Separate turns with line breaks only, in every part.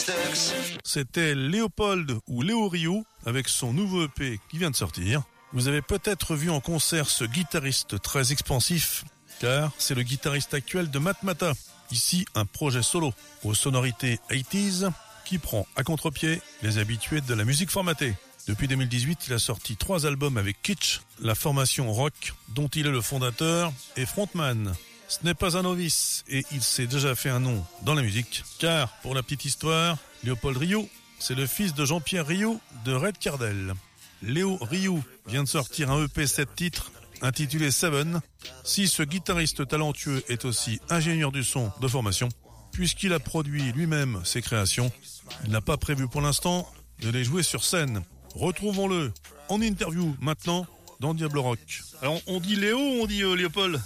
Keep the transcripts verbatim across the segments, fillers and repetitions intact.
C'était Léopold ou Léo Rioux avec son nouveau E P qui vient de sortir. Vous avez peut-être vu en concert ce guitariste très expansif, car c'est le guitariste actuel de Matmatah. Ici, un projet solo aux sonorités quatre-vingt-dix qui prend à contre-pied les habitués de la musique formatée. Depuis deux mille dix-huit, il a sorti trois albums avec Kitsch, la formation rock dont il est le fondateur et frontman. Ce n'est pas un novice et il s'est déjà fait un nom dans la musique, car, pour la petite histoire, Léopold Rioux, c'est le fils de Jean-Pierre Rioux de Red Cardel. Léo Rioux vient de sortir un E P sept titres intitulé Seven. Si ce guitariste talentueux est aussi ingénieur du son de formation, puisqu'il a produit lui-même ses créations, il n'a pas prévu pour l'instant de les jouer sur scène. Retrouvons-le en interview maintenant dans Diable Rock. Alors on dit Léo ou on dit euh, Léopold?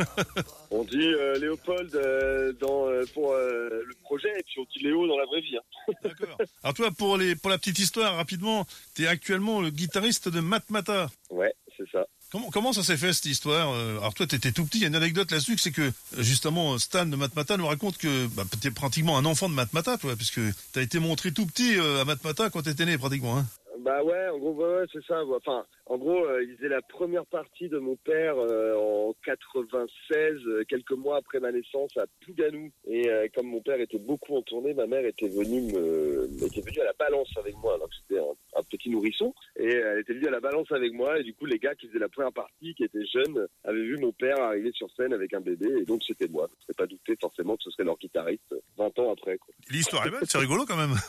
On dit euh, Léopold euh, dans, euh, pour euh, le projet et puis on dit Léo dans la vraie vie. Hein.
D'accord. Alors toi, pour, les, pour la petite histoire, rapidement, tu es actuellement le guitariste de Matmatah.
Ouais, c'est ça.
Comment, comment ça s'est fait cette histoire? Alors toi, t'étais tout petit, il y a une anecdote là-dessus, c'est que justement Stan de Matmatah nous raconte que bah, t'es pratiquement un enfant de Matmatah, toi, puisque t'as été montré tout petit euh, à Matmatah quand t'étais né, pratiquement. Hein.
Bah ouais, en gros, ouais, ouais, c'est ça. Enfin, en gros, euh, il faisait la première partie de mon père euh, en quatre-vingt-seize, euh, quelques mois après ma naissance, à Pouganou. Et euh, comme mon père était beaucoup en tournée, ma mère était venue me, était venue à la balance avec moi, alors que j'étais un, un petit nourrisson. Et elle était venue à la balance avec moi. Et du coup, les gars qui faisaient la première partie, qui étaient jeunes, avaient vu mon père arriver sur scène avec un bébé. Et donc, c'était moi. Je n'ai pas douté forcément que ce serait leur guitariste vingt ans après, quoi.
L'histoire est belle, c'est rigolo quand même.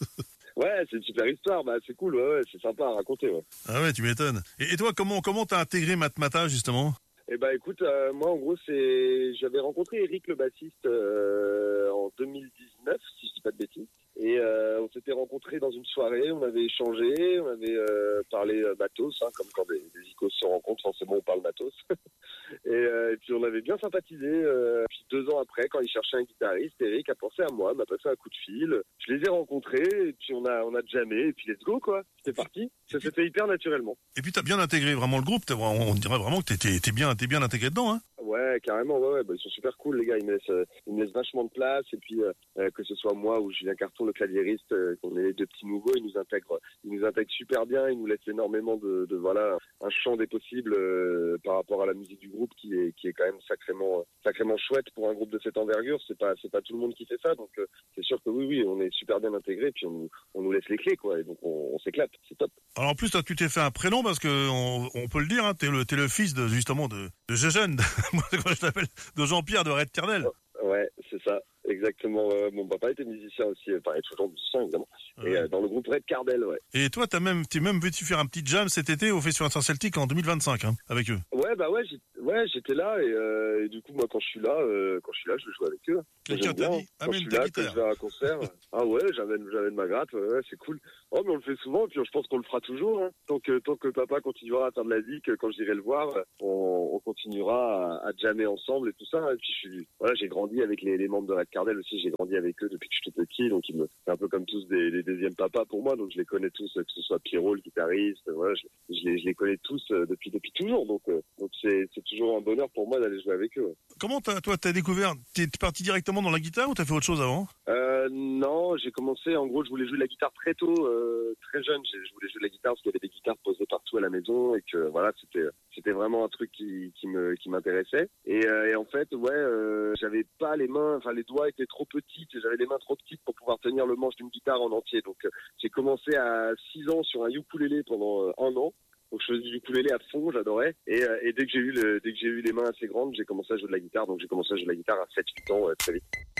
Ouais, c'est une super histoire, bah c'est cool, ouais, ouais, c'est sympa à raconter, ouais.
Ah ouais, tu m'étonnes. Et, et toi, comment comment t'as intégré Matmatah justement?
Eh ben écoute, euh, moi en gros c'est, j'avais rencontré Eric le bassiste euh, en deux mille dix-neuf, si je dis pas de bêtises. Et euh, on s'était rencontrés dans une soirée, on avait échangé, on avait euh, parlé euh, matos, hein, comme quand des, des icônes se rencontrent, forcément on parle matos. et, euh, et puis on avait bien sympathisé. Euh, puis deux ans après, quand il cherchait un guitariste, Eric a pensé à moi, m'a passé un coup de fil. Je les ai rencontrés, et puis on a on a jammé, et puis let's go quoi. C'était parti. Ça s'est fait hyper naturellement.
Et puis t'as bien intégré vraiment le groupe. T'as, on dirait vraiment que t'es, t'es bien t'es bien intégré dedans, hein.
Ouais, carrément, ouais, ouais, bah, ils sont super cool, les gars, ils me laissent, euh, ils me laissent vachement de place, et puis, euh, que ce soit moi ou Julien Carton, le claviériste, euh, qu'on est les deux petits nouveaux, ils nous intègrent, ils nous intègrent super bien, ils nous laissent énormément de, de voilà, un champ des possibles, euh, par rapport à la musique du groupe, qui est, qui est quand même sacrément, sacrément chouette pour un groupe de cette envergure, c'est pas, c'est pas tout le monde qui fait ça, donc, euh, c'est sûr que oui, oui, on est super bien intégrés, et puis on, on nous laisse les clés, quoi, et donc on, on s'éclate, c'est top.
Alors en plus, toi, tu t'es fait un prénom parce que on, on peut le dire, hein, t'es le t'es le fils de justement de de Jejeune, moi je t'appelle de Jean-Pierre de Red Cardel.
Ouais, c'est ça, exactement. Euh, mon papa était musicien aussi, enfin il est toujours musicien évidemment. Ouais. Et euh, dans le groupe Red Cardel, ouais.
Et toi, t'as même t'es même venu faire un petit jam cet été au Festival Celtique en deux mille vingt-cinq, hein, avec eux.
Ouais, bah ouais, j'ai, ouais, j'étais là et, euh, et du coup moi quand je suis là, euh, quand je suis là, je joue avec eux.
Quelqu'un t'a dit,
quand je suis là, quand je vais à un concert, ah ouais, j'amène, j'amène ma gratte, ouais, c'est cool. Oh mais on le fait souvent, et puis je pense qu'on le fera toujours. Hein. Tant que tant que papa continuera à faire de la zik, quand j'irai le voir, on, on continuera à, à jammer ensemble et tout ça. Et puis je suis, voilà, j'ai grandi avec les, les membres de Red Cardel aussi, j'ai grandi avec eux depuis que j'étais petit, donc ils me, c'est un peu comme tous des, des deuxièmes papas pour moi, donc je les connais tous, que ce soit Pierrot, le guitariste, voilà, je, je les je les connais tous depuis depuis toujours, donc euh, donc c'est c'est toujours un bonheur pour moi d'aller jouer avec eux. Ouais.
Comment t'as, toi t'as découvert, t'es parti directement dans la guitare ou t'as fait autre chose avant?
Euh, non, j'ai commencé, en gros, je voulais jouer de la guitare très tôt, euh, très jeune. Je voulais jouer de la guitare parce qu'il y avait des guitares posées partout à la maison et que voilà, c'était c'était vraiment un truc qui qui me qui m'intéressait. Et, euh, et en fait, ouais, euh, j'avais pas les mains, enfin les doigts étaient trop petites, j'avais les mains trop petites pour pouvoir tenir le manche d'une guitare en entier. Donc euh, j'ai commencé à six ans sur un ukulélé pendant euh, un an. Donc je faisais du ukulélé à fond, j'adorais. Et, euh, et dès que j'ai eu le, dès que j'ai eu les mains assez grandes, j'ai commencé à jouer de la guitare. Donc j'ai commencé à jouer de la guitare à sept huit ans, euh, très vite.